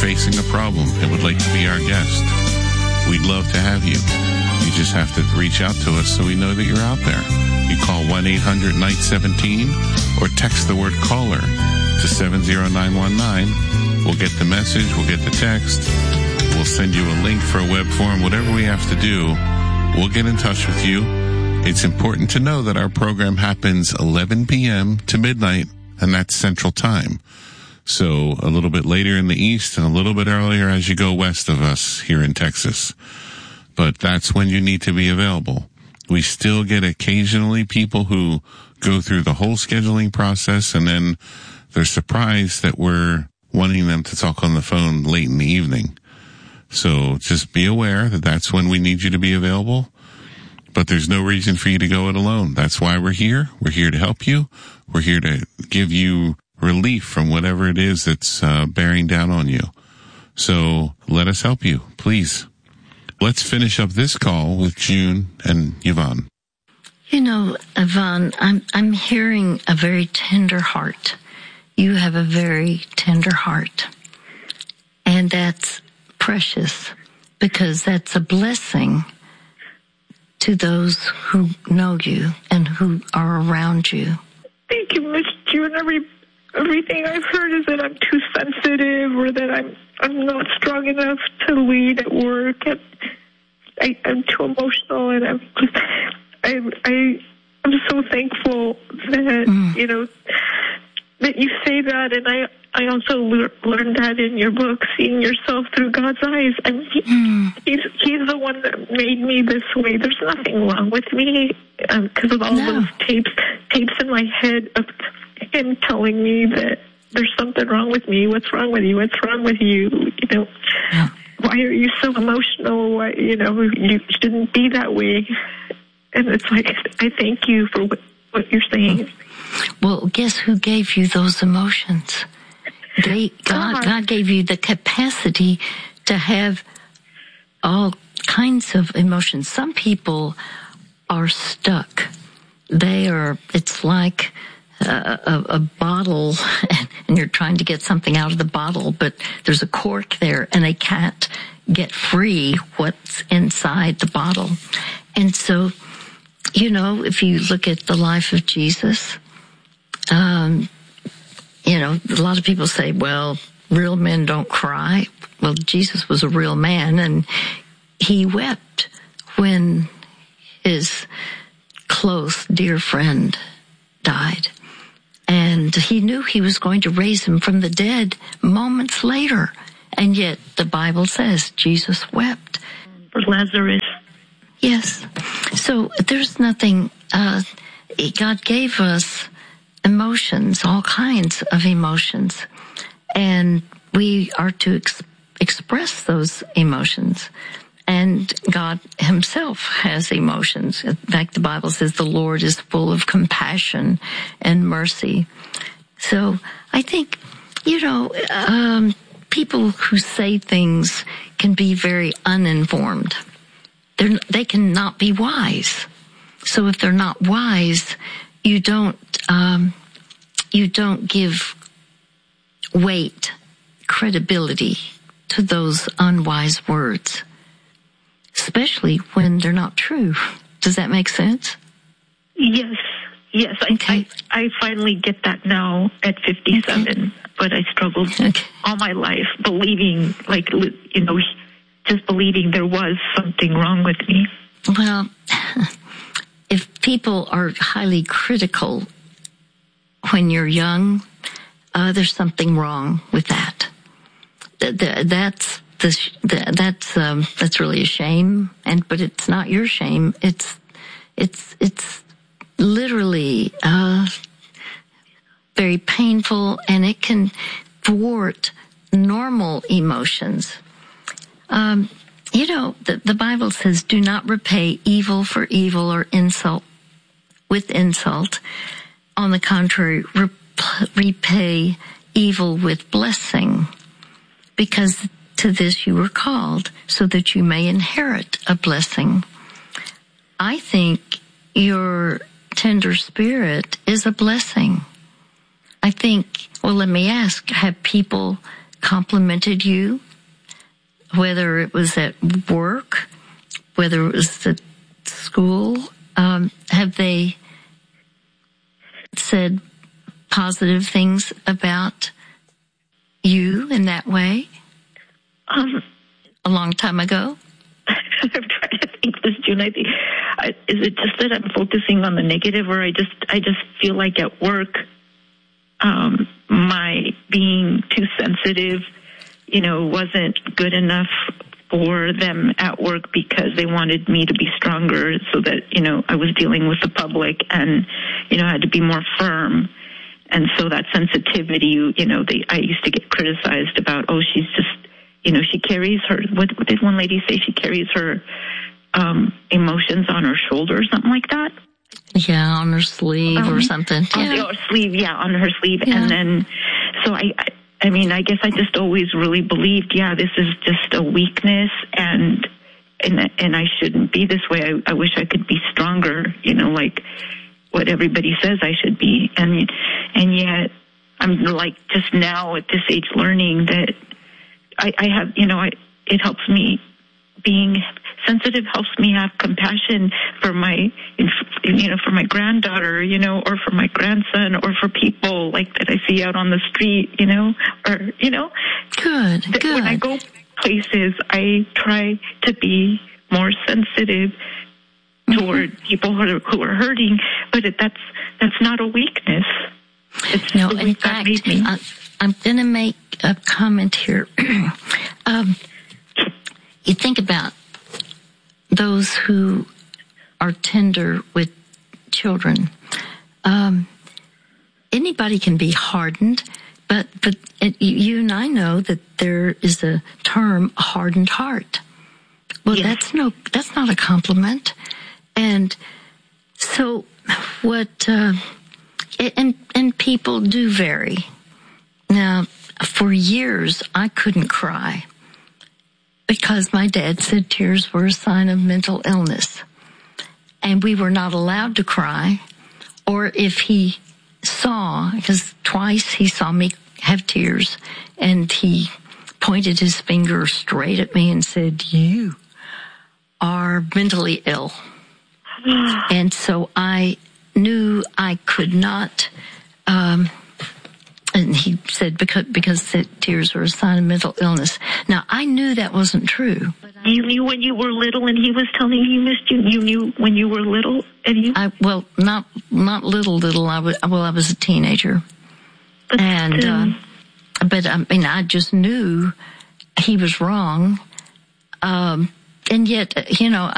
facing a problem and would like to be our guest, we'd love to have you. You just have to reach out to us so we know that you're out there. You call 1-800-NIGHT-17 or text the word caller to 70919. We'll get the message, we'll get the text, we'll send you a link for a web form, whatever we have to do, we'll get in touch with you. It's important to know that our program happens 11 p.m. to midnight, and that's Central Time. So a little bit later in the East and a little bit earlier as you go west of us here in Texas. But that's when you need to be available. We still get occasionally people who go through the whole scheduling process and then they're surprised that we're wanting them to talk on the phone late in the evening. So just be aware that that's when we need you to be available. But there's no reason for you to go it alone. That's why we're here. We're here to help you. We're here to give you relief from whatever it is that's bearing down on you. So let us help you, please. Let's finish up this call with June and Yvonne. You know, Yvonne, I'm hearing a very tender heart. You have a very tender heart. And that's precious because that's a blessing to those who know you and who are around you. Thank you, Miss June. Everything I've heard is that I'm too sensitive or that I'm not strong enough to lead at work. And I'm too emotional, and I'm so thankful that you know that you say that, and I also learned that in your book, seeing yourself through God's eyes. He's the one that made me this way. There's nothing wrong with me because of all those tapes in my head of him telling me that there's something wrong with me. What's wrong with you? What's wrong with you? You know, why are you so emotional? Why, you know, you shouldn't be that way. And it's like, I thank you for what you're saying. Well, guess who gave you those emotions? God gave you the capacity to have all kinds of emotions. Some people are stuck. It's like a bottle, and you're trying to get something out of the bottle, but there's a cork there, and they can't get free what's inside the bottle. And so, you know, if you look at the life of Jesus, you know, a lot of people say, well, real men don't cry. Well, Jesus was a real man, and he wept when his close, dear friend died. And he knew he was going to raise him from the dead moments later. And yet the Bible says Jesus wept. For Lazarus. Yes. So there's nothing, God gave us emotions, all kinds of emotions. And we are to express those emotions. And God himself has emotions. In fact, the Bible says the Lord is full of compassion and mercy. So I think, you know, people who say things can be very uninformed. They cannot be wise. So if they're not wise, you don't give weight, credibility to those unwise words, especially when they're not true. Does that make sense? Yes. Okay. I finally get that now at 57, okay. But I struggled all my life believing, like, you know, just believing there was something wrong with me. Well, if people are highly critical when you're young, there's something wrong with that. That's really a shame, but it's not your shame. It's literally very painful, and it can thwart normal emotions. You know, the Bible says, "Do not repay evil for evil or insult with insult. On the contrary, repay evil with blessing, because to this you were called, so that you may inherit a blessing." I think your tender spirit is a blessing. I think, well, let me ask, have people complimented you, whether it was at work, whether it was at school? Have they said positive things about you in that way? A long time ago? I'm trying to think this, June. I think, is it just that I'm focusing on the negative, or I just feel like at work, my being too sensitive, wasn't good enough for them at work because they wanted me to be stronger so that, I was dealing with the public and, I had to be more firm. And so that sensitivity, I used to get criticized about, she's just, she carries her, what did one lady say? She carries her emotions on her shoulder or something like that. Yeah, on her sleeve or something. On her sleeve. Yeah. And then, so I guess I just always really believed, this is just a weakness and I shouldn't be this way. I wish I could be stronger, like what everybody says I should be. And yet I'm like just now at this age learning that I have, it helps me. Being sensitive helps me have compassion for my granddaughter, or for my grandson, or for people like that I see out on the street, Good. When I go places, I try to be more sensitive toward people who are hurting, but that's not a weakness. No, in fact, I'm going to make a comment here. You think about those who are tender with children. Anybody can be hardened, but you and I know that there is a term, hardened heart. Well, yes. That's not a compliment. And so what, and people do vary. Now, for years, I couldn't cry because my dad said tears were a sign of mental illness. And we were not allowed to cry. Or if he saw, because twice he saw me have tears, and he pointed his finger straight at me and said, "You are mentally ill." And so I knew I could not, and he said because tears were a sign of mental illness. Now, I knew that wasn't true. You knew when you were little and he was telling you he missed you? You knew when you were little and you... Not little. I was a teenager. But I just knew he was wrong. And yet,